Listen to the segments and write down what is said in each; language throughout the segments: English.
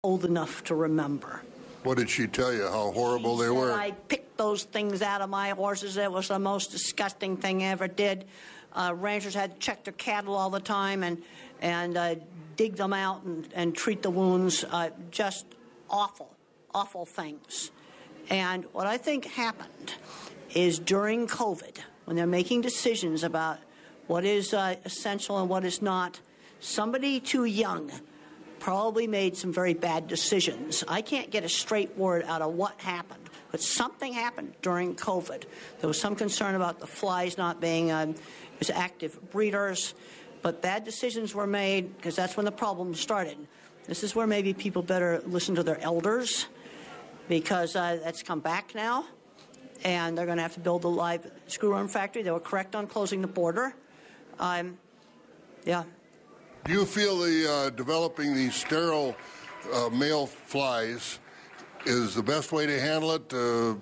old enough to remember. What did she tell you? How horrible they were? I picked those things out of my horses. It was the most disgusting thing I ever did. Ranchers had to check their cattle all the time and dig them out and treat the wounds. Just awful, awful things. And what I think happened is during COVID, when they're making decisions about what is essential and what is not, somebody too young probably made some very bad decisions. I can't get a straight word out of what happened, but something happened during COVID. There was some concern about the flies not being as active breeders, but bad decisions were made because that's when the problem started. This is where maybe people better listen to their elders, because that's come back now, and they're going to have to build a live screwworm factory. They were correct on closing the border. Yeah. Do you feel the developing these sterile male flies is the best way to handle it? The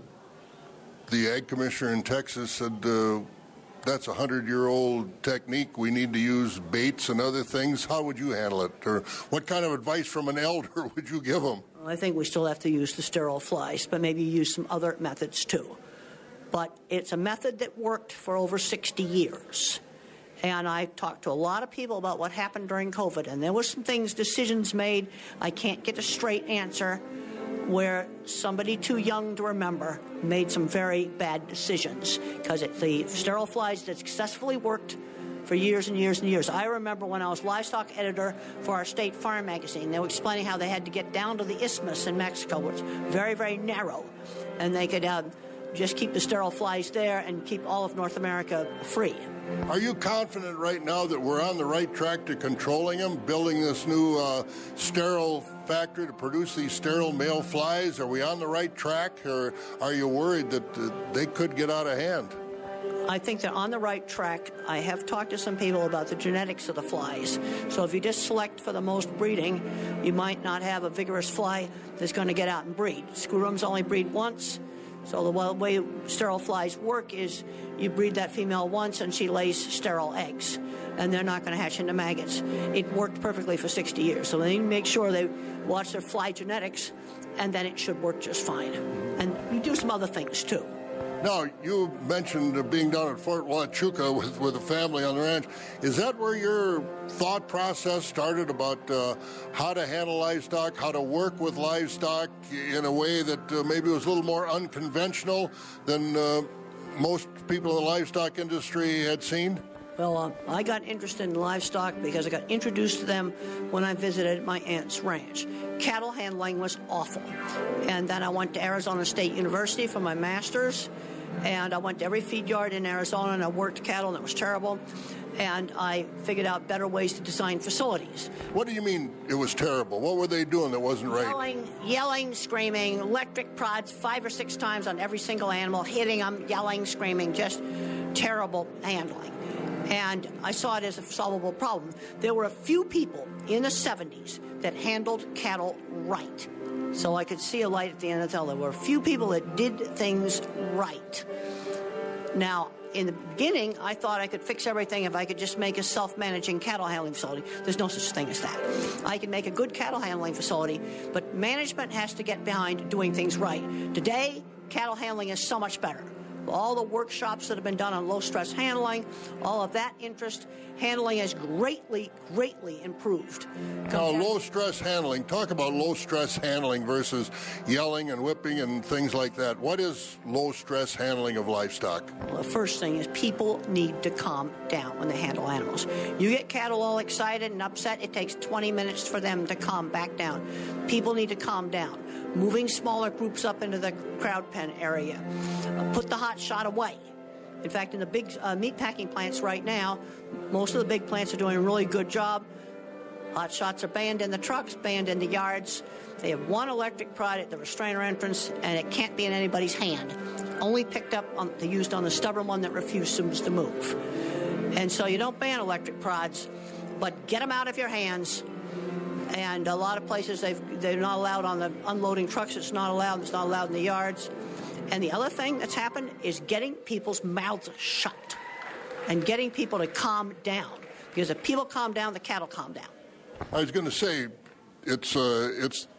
ag commissioner in Texas said that's a 100-year-old technique. We need to use baits and other things. How would you handle it? Or what kind of advice from an elder would you give them? Well, I think we still have to use the sterile flies, but maybe use some other methods too. But it's a method that worked for over 60 years. And I talked to a lot of people about what happened during COVID, and there were some decisions made, I can't get a straight answer, where somebody too young to remember made some very bad decisions, because the sterile flies that successfully worked for years and years and years. I remember when I was livestock editor for our state farm magazine, they were explaining how they had to get down to the isthmus in Mexico, which is very, very narrow, and they could just keep the sterile flies there and keep all of North America free. Are you confident right now that we're on the right track to controlling them, building this new sterile factory to produce these sterile male flies? Are we on the right track, or are you worried that they could get out of hand? I think they're on the right track. I have talked to some people about the genetics of the flies. So if you just select for the most breeding, you might not have a vigorous fly that's going to get out and breed. Screwworms only breed once. So the way sterile flies work is you breed that female once and she lays sterile eggs, and they're not going to hatch into maggots. It worked perfectly for 60 years. So they need to make sure they watch their fly genetics, and then it should work just fine. And you do some other things too. Now, you mentioned being down at Fort Huachuca with a family on the ranch. Is that where your thought process started about how to handle livestock, how to work with livestock in a way that maybe was a little more unconventional than most people in the livestock industry had seen? Well, I got interested in livestock because I got introduced to them when I visited my aunt's ranch. Cattle handling was awful. And then I went to Arizona State University for my master's, and I went to every feed yard in Arizona, and I worked cattle, and it was terrible. And I figured out better ways to design facilities. What do you mean it was terrible? What were they doing that wasn't right? Yelling, screaming, electric prods 5 or 6 times on every single animal, hitting them, yelling, screaming, just terrible handling. And I saw it as a solvable problem. There were a few people in the 70s that handled cattle right. So I could see a light at the end of the tunnel. There were a few people that did things right. Now, in the beginning, I thought I could fix everything if I could just make a self-managing cattle handling facility. There's no such thing as that. I can make a good cattle handling facility, but management has to get behind doing things right. Today, cattle handling is so much better. All the workshops that have been done on low-stress handling, all of that interest, handling has greatly, greatly improved. Now, low-stress handling, talk about low-stress handling versus yelling and whipping and things like that. What is low-stress handling of livestock? Well, the first thing is people need to calm down when they handle animals. You get cattle all excited and upset, it takes 20 minutes for them to calm back down. People need to calm down. Moving smaller groups up into the crowd pen area. Put the hot shot away. In fact, in the big meat packing plants right now, most of the big plants are doing a really good job. Hot shots are banned in the trucks, banned in the yards. They have one electric prod at the restrainer entrance, and it can't be in anybody's hand. Only picked up, used on the stubborn one that refuses to move. And so you don't ban electric prods, but get them out of your hands. And a lot of places they're not allowed on the unloading trucks. It's not allowed in the yards. And the other thing that's happened is getting people's mouths shut and getting people to calm down. Because if people calm down, the cattle calm down. I was going to say, it's